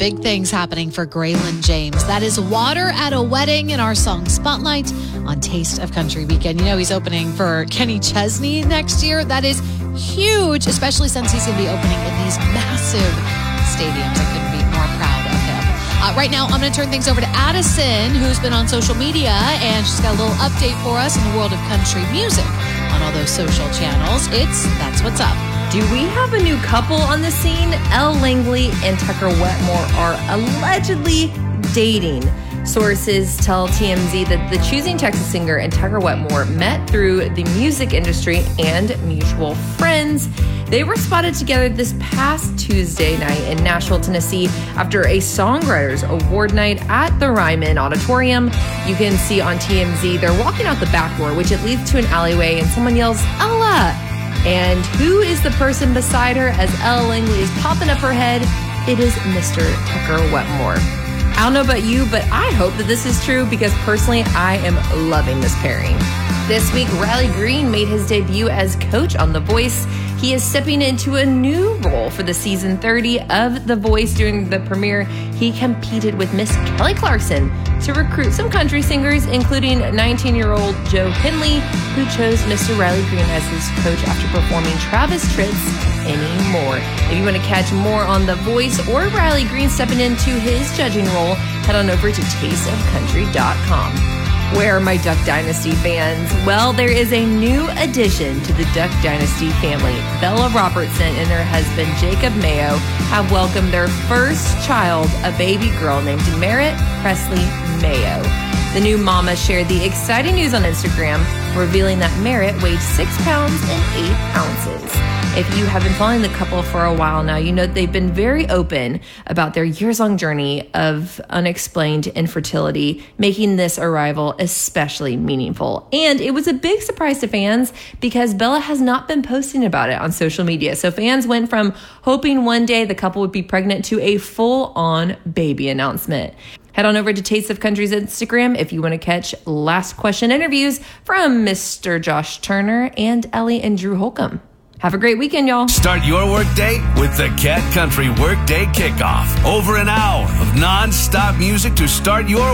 big things happening for Graylin James. That is Water at a Wedding in our song Spotlight on Taste of Country Weekend. You know he's opening for Kenny Chesney next year. That is huge, especially since he's going to be opening in these massive stadiums. I couldn't be more proud of him. Right now, I'm going to turn things over to Addison, who's been on social media, and she's got a little update for us in the world of country music on all those social channels. It's That's What's Up. Do we have a new couple on the scene? Elle Langley and Tucker Wetmore are allegedly dating. Sources tell TMZ that the Choosing Texas singer and Tucker Wetmore met through the music industry and mutual friends. They were spotted together this past Tuesday night in Nashville, Tennessee, after a Songwriters Award night at the Ryman Auditorium. You can see on TMZ they're walking out the back door, which it leads to an alleyway, and someone yells, "Ella!" And who is the person beside her as Elle Langley is popping up her head? It is Mr. Tucker Wetmore. I don't know about you, but I hope that this is true because personally, I am loving this pairing. This week, Riley Green made his debut as coach on The Voice. He is stepping into a new role for the season 30 of The Voice. During the premiere, he competed with Miss Kelly Clarkson to recruit some country singers, including 19-year-old Joe Henley, who chose Mr. Riley Green as his coach after performing Travis Tritt's Anymore. If you want to catch more on The Voice or Riley Green stepping into his judging role, head on over to tasteofcountry.com. Where are my Duck Dynasty fans? Well, there is a new addition to the Duck Dynasty family. Bella Robertson and her husband, Jacob Mayo, have welcomed their first child, a baby girl named Merritt Presley Mayo. The new mama shared the exciting news on Instagram, revealing that Merritt weighed 6 pounds and 8 ounces. If you have been following the couple for a while now, you know they've been very open about their years-long journey of unexplained infertility, making this arrival especially meaningful. And it was a big surprise to fans because Bella has not been posting about it on social media. So fans went from hoping one day the couple would be pregnant to a full-on baby announcement. Head on over to Taste of Country's Instagram if you want to catch last question interviews from Mr. Josh Turner and Ellie and Drew Holcomb. Have a great weekend, y'all. Start your workday with the Cat Country Workday Kickoff. Over an hour of non-stop music to start your